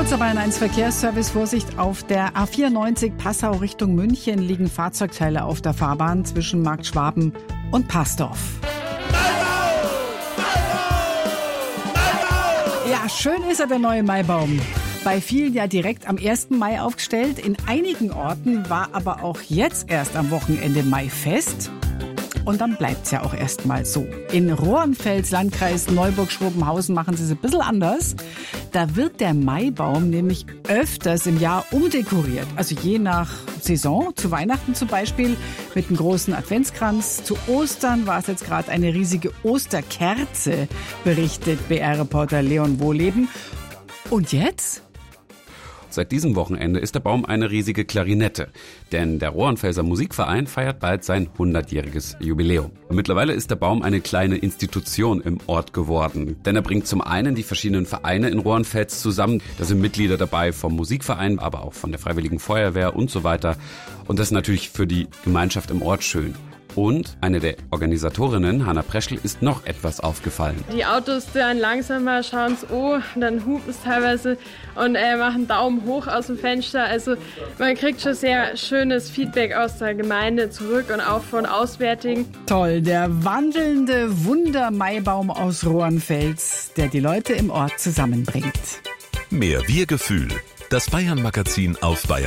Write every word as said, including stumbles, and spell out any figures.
Kurzer Bayern eins Verkehrsservice. Vorsicht, auf der A vierundneunzig Passau Richtung München liegen Fahrzeugteile auf der Fahrbahn zwischen Markt Schwaben und Passdorf. Ja, schön ist er, der neue Maibaum. Bei vielen ja direkt am ersten Mai aufgestellt. In einigen Orten war aber auch jetzt erst am Wochenende Maifest. Und dann bleibt's ja auch erstmal so. In Rohrenfels, Landkreis Neuburg-Schrobenhausen, machen sie es ein bisschen anders. Da wird der Maibaum nämlich öfters im Jahr umdekoriert. Also je nach Saison, zu Weihnachten zum Beispiel mit einem großen Adventskranz. Zu Ostern war es jetzt gerade eine riesige Osterkerze, berichtet B R-Reporter Leon Wohleben. Und jetzt? Seit diesem Wochenende ist der Baum eine riesige Klarinette, denn der Rohrenfelser Musikverein feiert bald sein hundertjähriges Jubiläum. Und mittlerweile ist der Baum eine kleine Institution im Ort geworden, denn er bringt zum einen die verschiedenen Vereine in Rohrenfels zusammen. Da sind Mitglieder dabei vom Musikverein, aber auch von der Freiwilligen Feuerwehr und so weiter. Und das ist natürlich für die Gemeinschaft im Ort schön. Und eine der Organisatorinnen, Hanna Preschl, ist noch etwas aufgefallen. Die Autos dann langsamer, schauen es an, dann hupen es teilweise und äh, machen Daumen hoch aus dem Fenster. Also man kriegt schon sehr schönes Feedback aus der Gemeinde zurück und auch von Auswärtigen. Toll, der wandelnde Wunder-Maibaum aus Rohrenfels, der die Leute im Ort zusammenbringt. Mehr Wir-Gefühl. Das Bayern-Magazin auf Bayern